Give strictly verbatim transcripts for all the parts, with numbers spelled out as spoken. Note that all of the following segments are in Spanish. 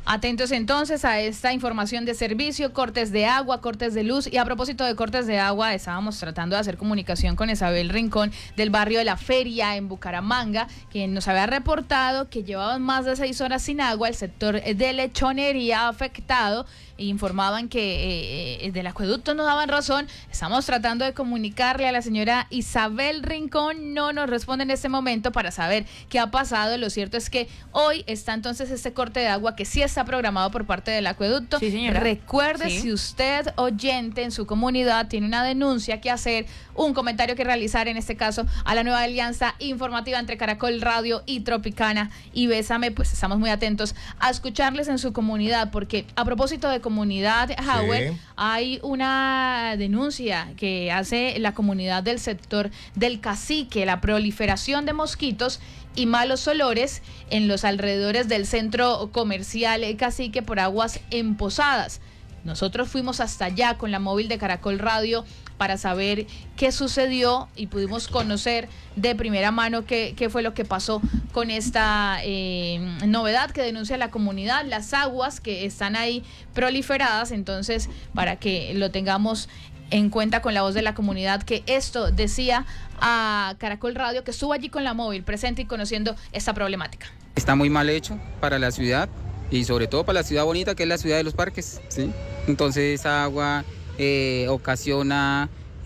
Atentos entonces a esta información de servicio, cortes de agua, cortes de luz. Y a propósito de cortes de agua, estábamos tratando de hacer comunicación con Isabel Rincón del barrio de La Feria en Bucaramanga, quien nos había reportado que llevaban más de seis horas sin agua, el sector de lechonería afectado. Informaban que eh, del acueducto nos daban razón. Estamos tratando de comunicarle a la señora Isabel Rincón, no nos responde en este momento para saber qué ha pasado. Lo cierto es que hoy está entonces este corte de agua que sí está programado por parte del acueducto. Sí, señora. Recuerde, Sí. si usted, oyente en su comunidad, tiene una denuncia que hacer, un comentario que realizar, en este caso a la nueva alianza informativa entre Caracol Radio y Tropicana y Bésame, pues estamos muy atentos a escucharles en su comunidad, porque a propósito de comunidad, Howard, sí. hay una denuncia que hace la comunidad del sector del Cacique, la proliferación de mosquitos y malos olores en los alrededores del centro comercial Cacique por aguas empozadas. Nosotros fuimos hasta allá con la móvil de Caracol Radio para saber qué sucedió y pudimos conocer de primera mano qué, qué fue lo que pasó con esta eh, novedad que denuncia la comunidad, las aguas que están ahí proliferadas. Entonces, para que lo tengamos en cuenta con la voz de la comunidad, que esto decía a Caracol Radio, que estuvo allí con la móvil presente y conociendo esta problemática. Está muy mal hecho para la ciudad y sobre todo para la ciudad bonita, que es la ciudad de los parques, ¿sí? Entonces esa agua eh, ocasiona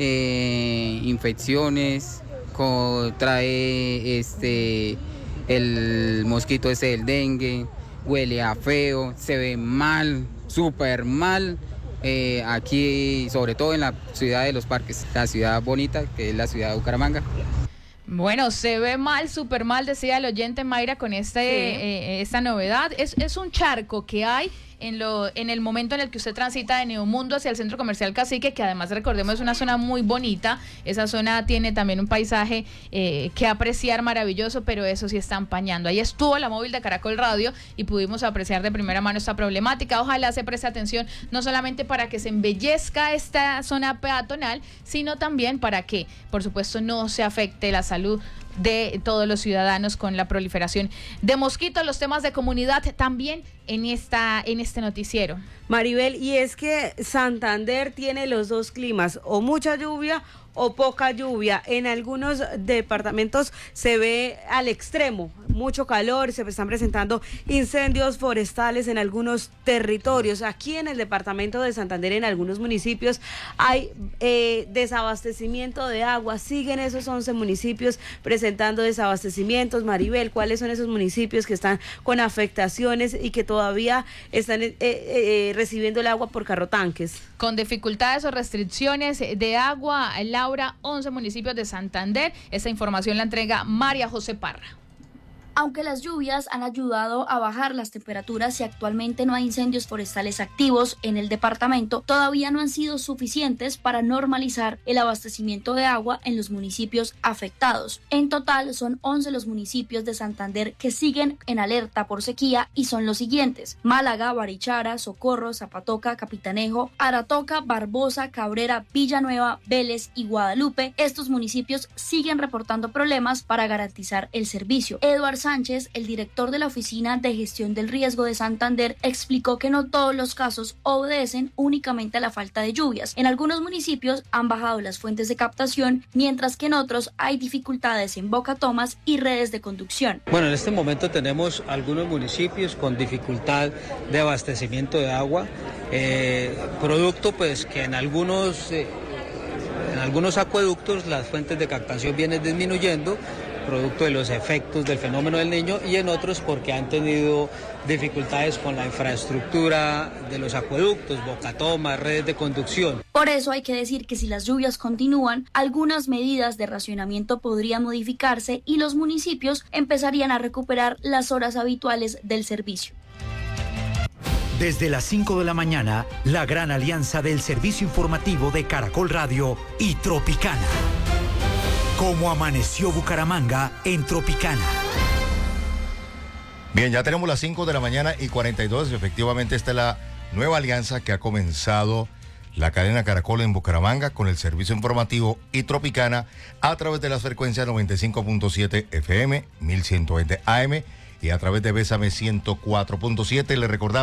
eh, infecciones, co- trae este el mosquito ese del dengue, huele a feo, se ve mal, súper mal. Eh, aquí, sobre todo en la ciudad de los parques, la ciudad bonita, que es la ciudad de Bucaramanga. Bueno, se ve mal, súper mal, decía el oyente Mayra con este, sí. eh, esta novedad. Es, es un charco que hay en lo en el momento en el que usted transita de Neomundo hacia el centro comercial Cacique, que además, recordemos, es una zona muy bonita. Esa zona tiene también un paisaje eh, que apreciar maravilloso, pero eso sí está empañando. Ahí estuvo la móvil de Caracol Radio y pudimos apreciar de primera mano esta problemática. Ojalá se preste atención, no solamente para que se embellezca esta zona peatonal, sino también para que, por supuesto, no se afecte la salud de todos los ciudadanos con la proliferación de mosquitos. Los temas de comunidad también en esta en este noticiero. Maribel, y es que Santander tiene los dos climas, o mucha lluvia o poca lluvia. En algunos departamentos se ve al extremo, mucho calor, se están presentando incendios forestales en algunos territorios. Aquí en el departamento de Santander, en algunos municipios, hay eh, desabastecimiento de agua. Siguen esos once municipios presentando desabastecimientos. Maribel, ¿cuáles son esos municipios que están con afectaciones y que todavía están eh, eh, recibiendo el agua por carrotanques? Con dificultades o restricciones de agua, Laura, once municipios de Santander. Esta información la entrega María José Parra. Aunque las lluvias han ayudado a bajar las temperaturas y actualmente no hay incendios forestales activos en el departamento, todavía no han sido suficientes para normalizar el abastecimiento de agua en los municipios afectados. En total son once los municipios de Santander que siguen en alerta por sequía y son los siguientes: Málaga, Barichara, Socorro, Zapatoca, Capitanejo, Aratoca, Barbosa, Cabrera, Villanueva, Vélez y Guadalupe. Estos municipios siguen reportando problemas para garantizar el servicio. Eduardo Sánchez, el director de la Oficina de Gestión del Riesgo de Santander, explicó que no todos los casos obedecen únicamente a la falta de lluvias. En algunos municipios han bajado las fuentes de captación, mientras que en otros hay dificultades en bocatomas y redes de conducción. Bueno, en este momento tenemos algunos municipios con dificultad de abastecimiento de agua, eh, producto pues que en algunos, eh, en algunos acueductos las fuentes de captación vienen disminuyendo, producto de los efectos del fenómeno del Niño, y en otros porque han tenido dificultades con la infraestructura de los acueductos, bocatomas, redes de conducción. Por eso hay que decir que si las lluvias continúan, algunas medidas de racionamiento podrían modificarse y los municipios empezarían a recuperar las horas habituales del servicio. Desde las cinco de la mañana, la gran alianza del servicio informativo de Caracol Radio y Tropicana. Como amaneció Bucaramanga en Tropicana. Bien, ya tenemos las cinco de la mañana y cuarenta y dos. Efectivamente, esta es la nueva alianza que ha comenzado la cadena Caracol en Bucaramanga con el servicio informativo y Tropicana a través de las frecuencias noventa y cinco punto siete F M, mil ciento veinte A M y a través de Bésame ciento cuatro punto siete. Le recordamos